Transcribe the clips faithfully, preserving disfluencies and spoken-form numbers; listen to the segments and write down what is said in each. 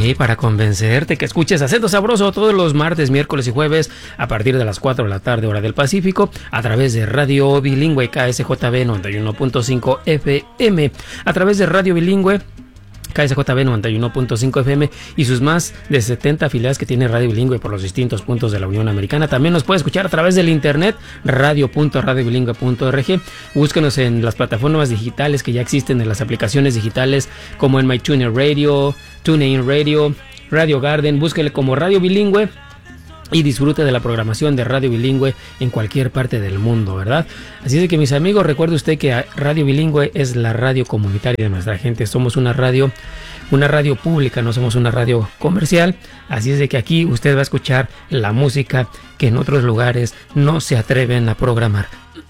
Sí, para convencerte que escuches Acento Sabroso todos los martes, miércoles y jueves a partir de las cuatro de la tarde, hora del Pacífico, a través de Radio Bilingüe K S J B noventa y uno punto cinco F M, a través de Radio Bilingüe K S J B noventa y uno punto cinco F M y sus más de setenta afiliadas que tiene Radio Bilingüe por los distintos puntos de la Unión Americana. También nos puede escuchar a través del internet, radio punto radio bilingüe punto org. Búsquenos en las plataformas digitales que ya existen, en las aplicaciones digitales como en MyTuner Radio, TuneIn Radio, Radio Garden. Búsquele como Radio Bilingüe y disfrute de la programación de Radio Bilingüe en cualquier parte del mundo, ¿verdad? Así es que, mis amigos, recuerde usted que Radio Bilingüe es la radio comunitaria de nuestra gente. Somos una radio, una radio pública, no somos una radio comercial. Así es de que aquí usted va a escuchar la música que en otros lugares no se atreven a programar.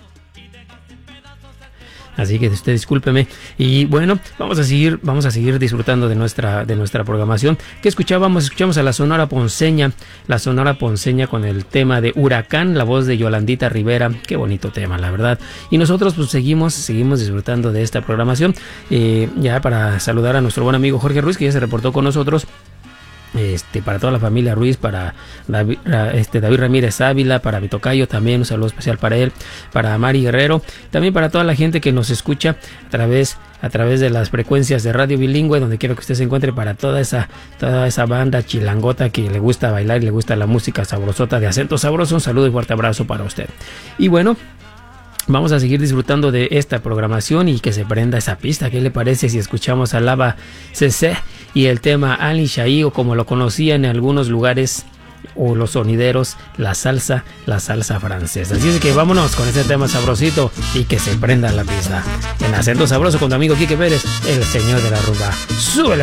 Así que usted discúlpeme. Y bueno, vamos a seguir, vamos a seguir disfrutando de nuestra, de nuestra programación. ¿Qué escuchábamos? Escuchamos a la Sonora Ponceña, la Sonora Ponceña con el tema de Huracán, la voz de Yolandita Rivera. Qué bonito tema, la verdad. Y nosotros pues seguimos, seguimos disfrutando de esta programación. Eh, ya para saludar a nuestro buen amigo Jorge Ruiz, que ya se reportó con nosotros. Este, para toda la familia Ruiz, para David, este, David Ramírez Ávila, para mi tocayo también, un saludo especial para él, para Mari Guerrero, también para toda la gente que nos escucha a través, a través de las frecuencias de Radio Bilingüe, donde quiero que usted se encuentre, para toda esa, toda esa banda chilangota que le gusta bailar y le gusta la música sabrosota de Acento Sabroso. Un saludo y fuerte abrazo para usted. Y bueno, vamos a seguir disfrutando de esta programación y que se prenda esa pista. ¿Qué le parece si escuchamos a Lava C C y el tema Ali Shai, o como lo conocían en algunos lugares o los sonideros, la salsa, la salsa francesa? Así es que vámonos con este tema sabrosito y que se prenda la pista. En Acento Sabroso con tu amigo Quique Pérez, el señor de la rumba. ¡Súbele!